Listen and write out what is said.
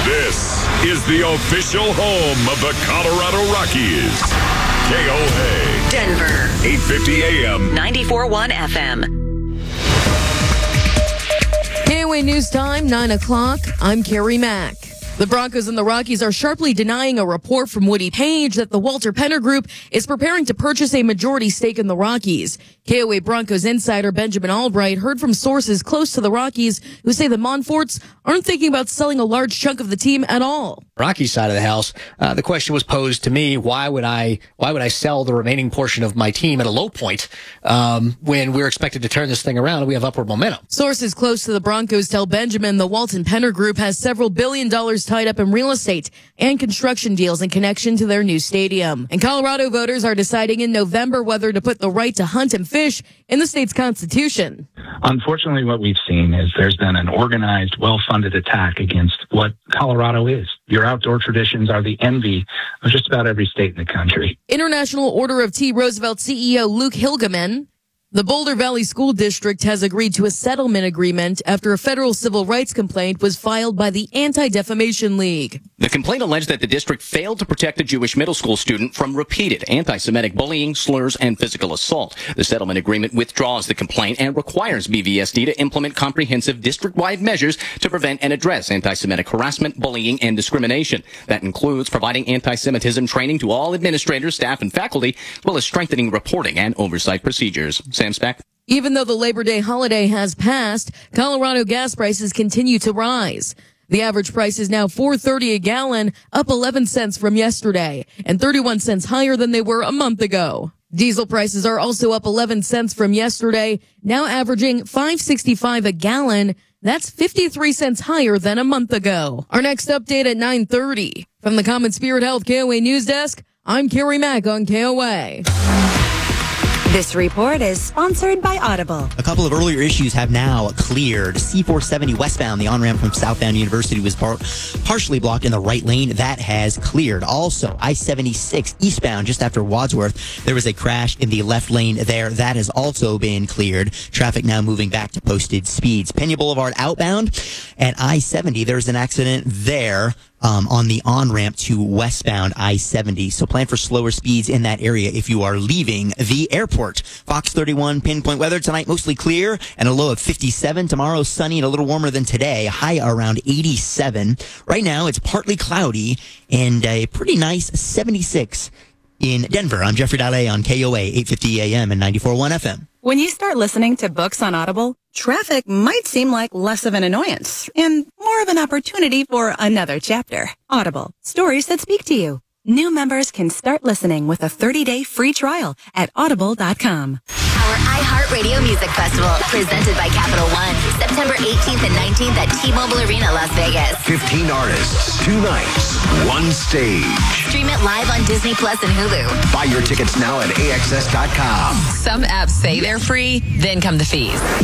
This is the official home of the Colorado Rockies. KOA. Denver. 850 AM. 94.1 FM. KOA News Time, 9 o'clock. I'm Carrie Mack. The Broncos and the Rockies are sharply denying a report from Woody Page that the Walter Penner Group is preparing to purchase a majority stake in the Rockies. KOA Broncos insider Benjamin Albright heard from sources close to the Rockies who say the Monforts aren't thinking about selling a large chunk of the team at all. Rockies side of the house, the question was posed to me, why would I sell the remaining portion of my team at a low point when we're expected to turn this thing around and we have upward momentum? Sources close to the Broncos tell Benjamin the Walton Penner Group has several $1 billion tied up in real estate and construction deals in connection to their new stadium. And Colorado voters are deciding in November whether to put the right to hunt and fish in the state's constitution. Unfortunately, what we've seen is there's been an organized, well-funded attack against what Colorado is. Your outdoor traditions are the envy of just about every state in the country. International Order of T. Roosevelt CEO Luke Hilgeman. The Boulder Valley School District has agreed to a settlement agreement after a federal civil rights complaint was filed by the Anti-Defamation League. The complaint alleged that the district failed to protect a Jewish middle school student from repeated anti-Semitic bullying, slurs, and physical assault. The settlement agreement withdraws the complaint and requires BVSD to implement comprehensive district-wide measures to prevent and address anti-Semitic harassment, bullying, and discrimination. That includes providing anti-Semitism training to all administrators, staff, and faculty, as well as strengthening reporting and oversight procedures. Sam Speck. Even though the Labor Day holiday has passed, Colorado gas prices continue to rise. The average price is now $4.30 a gallon, up 11 cents from yesterday, and 31 cents higher than they were a month ago. Diesel prices are also up 11 cents from yesterday, now averaging $5.65 a gallon. That's 53 cents higher than a month ago. Our next update at 9:30. From the Common Spirit Health KOA News Desk, I'm Carrie Mack on KOA. This report is sponsored by Audible. A couple of earlier issues have now cleared. C470 westbound, the on-ramp from Southbound University was partially blocked in the right lane. That has cleared. Also, I-76 eastbound, just after Wadsworth, there was a crash in the left lane there. That has also been cleared. Traffic now moving back to posted speeds. Pena Boulevard outbound at I-70, there's an accident there. On the on-ramp to westbound I-70. So plan for slower speeds in that area if you are leaving the airport. Fox 31 pinpoint weather tonight, mostly clear and a low of 57. Tomorrow, sunny and a little warmer than today, high around 87. Right now, it's partly cloudy and a pretty nice 76 in Denver. I'm Jeffrey Dalle on KOA 850 AM and 94.1 FM. When you start listening to books on Audible, traffic might seem like less of an annoyance and more of an opportunity for another chapter. Audible, stories that speak to you. New members can start listening with a 30-day free trial at audible.com. Our iHeartRadio Music Festival, presented by Capital One, September 18th and 19th at T-Mobile Arena, Las Vegas. 15 artists, 2 nights, 1 stage. Stream it live on Disney Plus and Hulu. Buy your tickets now at AXS.com. Some apps say they're free, then come the fees.